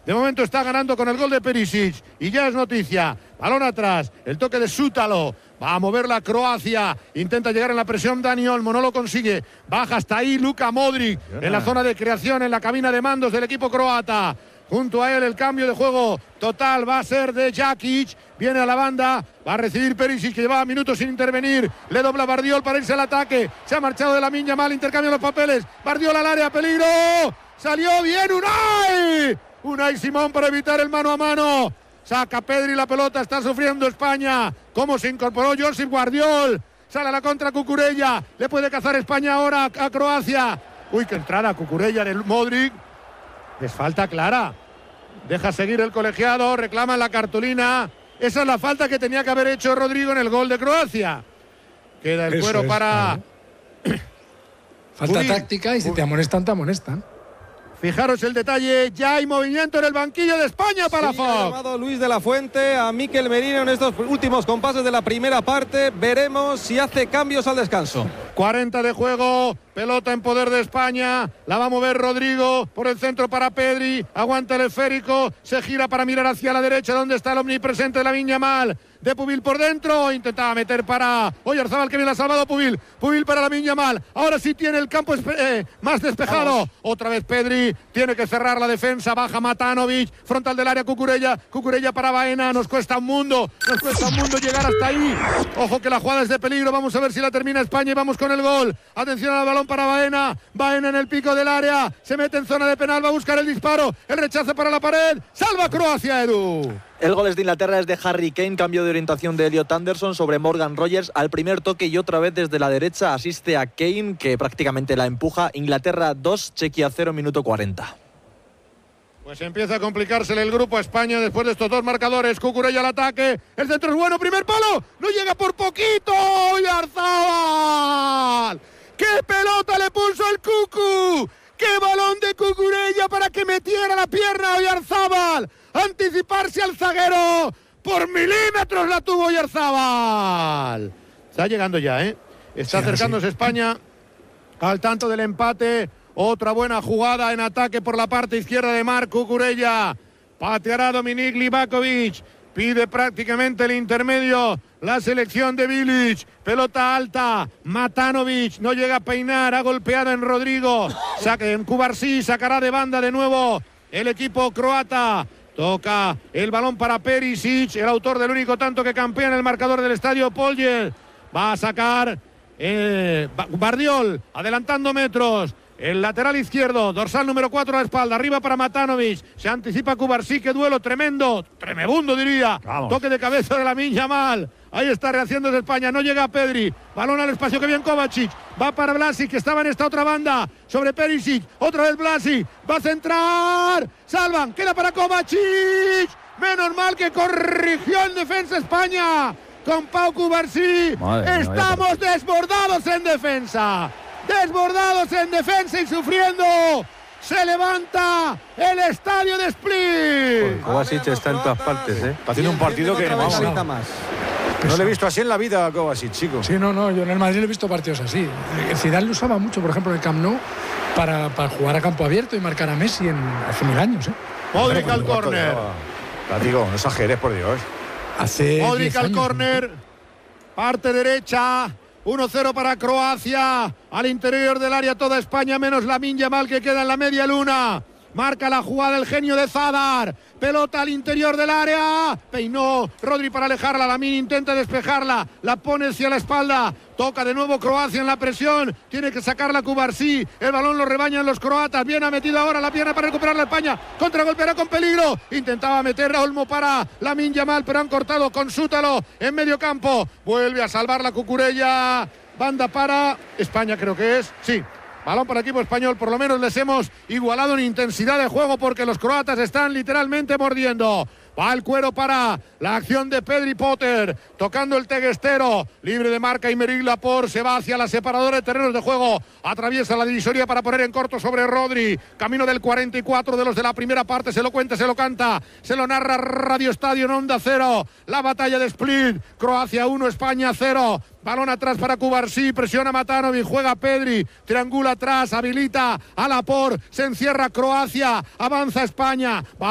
De momento está ganando con el gol de Perisic y ya es noticia. Balón atrás, el toque de Sútalo. Va a mover la Croacia. Intenta llegar en la presión Dani Olmo, no lo consigue. Baja hasta ahí Luka Modric en la zona de creación, en la cabina de mandos del equipo croata. Junto a él el cambio de juego total va a ser de Jakic. Viene a la banda, va a recibir Perisic, que llevaba minutos sin intervenir. Le dobla Bardiol para irse al ataque. Se ha marchado de Lamine Yamal, intercambia los papeles. Bardiol al área, peligro. Salió bien Unai. Unai Simón para evitar el mano a mano. Saca Pedri la pelota, está sufriendo España. ¿Cómo se incorporó Josip Guardiol? Sale a la contra Cucurella. Le puede cazar España ahora a Croacia. Uy, que entrada Cucurella del Modric. Les falta clara. Deja seguir el colegiado, reclama la cartulina. Esa es la falta que tenía que haber hecho Rodrigo en el gol de Croacia. Queda el cuero para... Falta táctica y si te amonestan, te amonestan. Fijaros el detalle, ya hay movimiento en el banquillo de España para Fox. Ha llamado Luis de la Fuente a Mikel Merino en estos últimos compases de la primera parte. Veremos si hace cambios al descanso. 40 de juego, pelota en poder de España, la va a mover Rodrigo por el centro para Pedri, aguanta el esférico, se gira para mirar hacia la derecha donde está el omnipresente de Lamine Yamal. De Pubil por dentro, intentaba meter para Oyarzabal, que bien la ha salvado Pubil. Pubil para Lamine Yamal, ahora sí tiene el campo más despejado. Vamos. Otra vez Pedri, tiene que cerrar la defensa, baja Matanovic, frontal del área Cucurella para Baena, nos cuesta un mundo llegar hasta ahí. Ojo que la jugada es de peligro, vamos a ver si la termina España y vamos con el gol. Atención al balón para Baena en el pico del área, se mete en zona de penal, va a buscar el disparo, el rechazo para la pared, salva Croacia, Edu. El gol de Inglaterra es de Harry Kane, cambio de orientación de Elliot Anderson sobre Morgan Rogers al primer toque y otra vez desde la derecha asiste a Kane, que prácticamente la empuja. Inglaterra 2, Chequia 0, minuto 40. Pues empieza a complicársele el grupo a España después de estos dos marcadores. Cucurella al ataque, el centro es bueno, primer palo, no llega por poquito, Oyarzabal. ¡Qué pelota le puso el Cucu! ¡Qué balón de Cucurella para que metiera la pierna a Oyarzabal! Anticiparse al zaguero, por milímetros la tuvo Oyarzabal. Está llegando ya, está acercándose España al tanto del empate. Otra buena jugada en ataque por la parte izquierda de Marc Cucurella. Pateará Dominik Livakovic. Pide prácticamente el intermedio la selección de Bilic. Pelota alta, Matanovic no llega a peinar, ha golpeado en Rodrigo. En Cubarsí, sacará de banda de nuevo el equipo croata. Toca el balón para Perisic, el autor del único tanto que campea en el marcador del estadio Polje. Va a sacar Bardiol, adelantando metros. El lateral izquierdo, dorsal número 4 a la espalda, arriba para Matanovic. Se anticipa Cubarsí, qué duelo tremendo, tremebundo diría. Vamos. Toque de cabeza de Lamine Yamal. Ahí está rehaciéndose España, no llega a Pedri. Balón al espacio, que bien Kovacic. Va para Vlasic, que estaba en esta otra banda. Sobre Perisic, otra vez Vlasic. Va a centrar. Salvan, queda para Kovacic. Menos mal que corrigió en defensa España. Con Pau Cubarsí. Estamos desbordados en defensa. Desbordados en defensa y sufriendo. Se levanta el estadio de Split. Kovacic está en todas partes, Está haciendo un partido que no le he visto así en la vida a Kovacic, chicos. Sí, no, yo en el Madrid le he visto partidos así. Zidane lo usaba mucho, por ejemplo, en el Camp Nou para jugar a campo abierto y marcar a Messi hace 1000 años. Modric al córner. Digo, no exageres, por Dios. Modric al córner. Parte derecha. 1-0 para Croacia. Al interior del área toda España, menos Lamine Yamal, que queda en la media luna. Marca la jugada el genio de Zadar. Pelota al interior del área. Peinó Rodri para alejarla. Lamine intenta despejarla. La pone hacia la espalda. Toca de nuevo Croacia en la presión. Tiene que sacarla Cubarsí. El balón lo rebañan los croatas. Bien ha metido ahora la pierna para recuperar la España. Contragolpeará con peligro. Intentaba meter a Olmo para Lamine Yamal, pero han cortado con Sútalo en medio campo. Vuelve a salvar la Cucurella. Banda para España, creo que es. Sí. Balón para el equipo español, por lo menos les hemos igualado en intensidad de juego porque los croatas están literalmente mordiendo. Va el cuero para la acción de Pedri Potter, tocando el teguestero, libre de marca Aymeric Laporte, se va hacia la separadora de terrenos de juego, atraviesa la divisoria para poner en corto sobre Rodri, camino del 44 de los de la primera parte, se lo cuenta, se lo canta, se lo narra Radio Estadio en Onda Cero, la batalla de Split, Croacia 1, España 0, balón atrás para Cubarsí, presiona Matanovic, juega Pedri, triangula atrás, habilita a Laporte, se encierra Croacia, avanza España,